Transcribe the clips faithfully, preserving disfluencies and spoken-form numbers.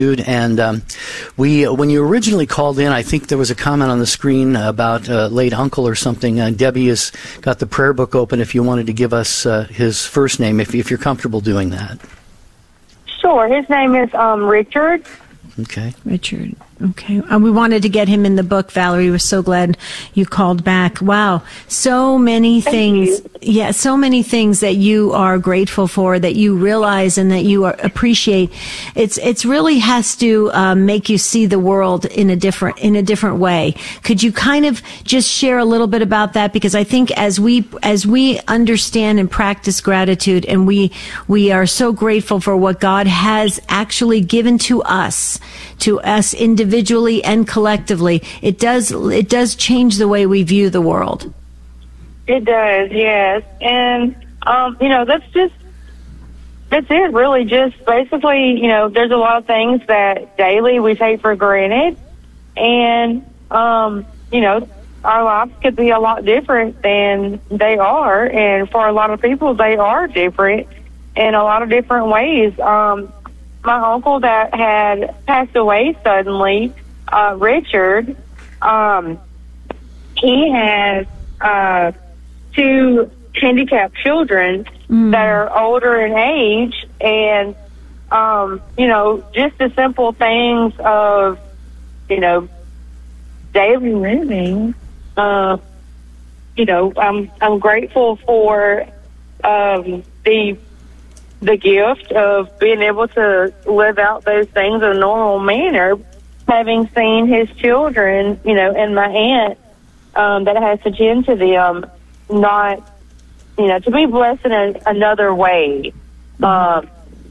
And um, we, when you originally called in, I think there was a comment on the screen about uh, late uncle or something. Uh, Debbie has got the prayer book open if you wanted to give us uh, his first name, if, if you're comfortable doing that. Sure. His name is um, Richard. Okay. Richard. Okay. Uh, we wanted to get him in the book, Valerie. We're so glad you called back. Wow. So many Thank things. you. Yeah, so many things that you are grateful for, that you realize and that you are, appreciate. It's it's really has to um, make you see the world in a different in a different way. Could you kind of just share a little bit about that? Because I think as we as we understand and practice gratitude, and we we are so grateful for what God has actually given to us, to us individually and collectively, it does it does change the way we view the world. It does, yes. And, um, you know, that's just, that's it, really. Just basically, you know, there's a lot of things that daily we take for granted. And, um, you know, our lives could be a lot different than they are. And for a lot of people, they are different in a lot of different ways. Um, my uncle that had passed away suddenly, uh, Richard, um, he has, uh, two handicapped children mm. that are older in age, and um, you know, just the simple things of, you know, daily living. Uh, you know, I'm I'm grateful for um, the the gift of being able to live out those things in a normal manner, having seen his children, you know, and my aunt um, that has to tend to them. Not, you know, to be blessed in a, another way, um,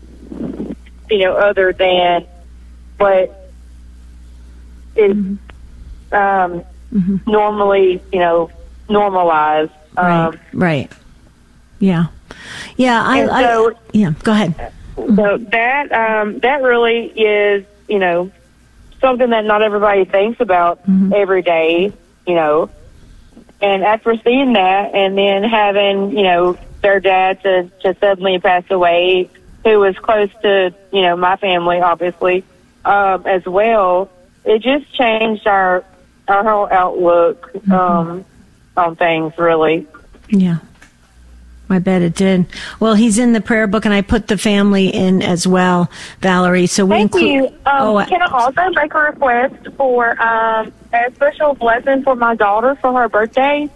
you know, other than what is mm-hmm. um, mm-hmm. normally, you know, normalized. Right. Um, right. Yeah. Yeah. I, so, I. Yeah. Go ahead. So that um, that really is, you know, something that not everybody thinks about mm-hmm. every day. You know. And after seeing that, and then having, you know, their dad to, to suddenly pass away, who was close to, you know, my family, obviously, um, as well, it just changed our our whole outlook mm-hmm. um, on things, really. Yeah. I bet it did. Well, he's in the prayer book, and I put the family in as well, Valerie. So we Thank include. you. Um, oh, can I also make a request for um, a special blessing for my daughter for her birthday?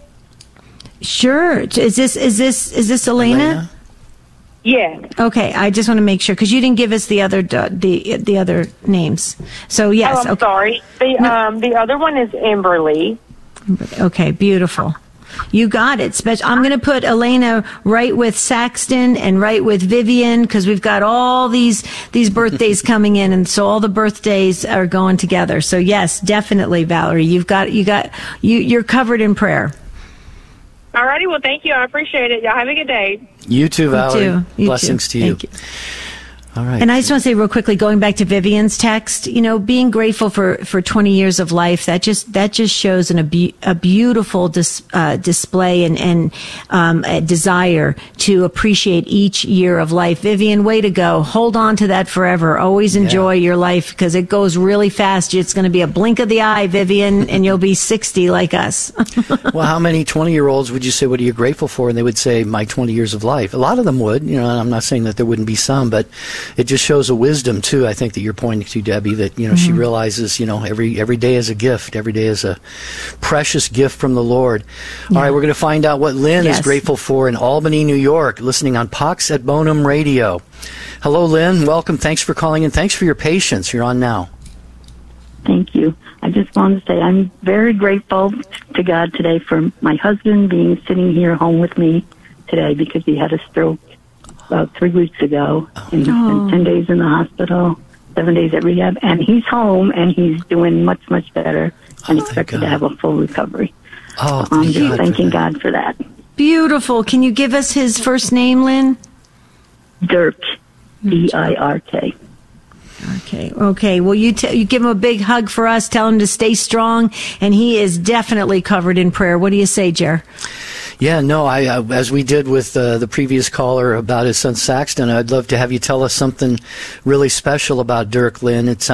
Sure. Is this is this is this Elena? Elena? Yeah. Okay. I just want to make sure because you didn't give us the other the the other names. So yes. Oh, I'm okay. sorry. The no. um the other one is Emberly. Okay. Beautiful. You got it. Special. I'm going to put Elena right with Saxton and right with Vivian because we've got all these these birthdays coming in, and so all the birthdays are going together. So yes, definitely, Valerie, you've got you got you you're covered in prayer. All righty. Well, thank you. I appreciate it. Y'all have a good day. You too, Valerie. You too. You Blessings too. to you. Thank you. All right. And I just want to say real quickly, going back to Vivian's text, you know, being grateful for, for twenty years of life, that just that just shows an, a, be, a beautiful dis, uh, display and, and um, a desire to appreciate each year of life. Vivian, way to go. Hold on to that forever. Always enjoy yeah. your life because it goes really fast. It's going to be a blink of the eye, Vivian, and you'll be sixty like us. Well, how many twenty-year-olds would you say, what are you grateful for? And they would say, my twenty years of life. A lot of them would. You know, I'm not saying that there wouldn't be some, but it just shows a wisdom too. I think that you're pointing to, Debbie, that you know mm-hmm. she realizes you know every every day is a gift. Every day is a precious gift from the Lord. Yeah. All right, we're going to find out what Lynn yes. is grateful for in Albany, New York, listening on Pax et Bonum Radio. Hello, Lynn. Welcome. Thanks for calling in. Thanks for your patience. You're on now. Thank you. I just wanted to say I'm very grateful to God today for my husband being sitting here home with me today because he had a stroke about three weeks ago, and he spent ten days in the hospital, seven days at rehab, and he's home, and he's doing much, much better, and oh, expected to have a full recovery. Oh, so I'm thank just God thanking for God for that. Beautiful. Can you give us his first name, Lynn? Dirk, D I R K. Okay. Okay. Well, you t- you give him a big hug for us. Tell him to stay strong, and he is definitely covered in prayer. What do you say, Jer? Yeah, no, I, uh, as we did with uh, the previous caller about his son Saxton, I'd love to have you tell us something really special about Dirk, Lynn. It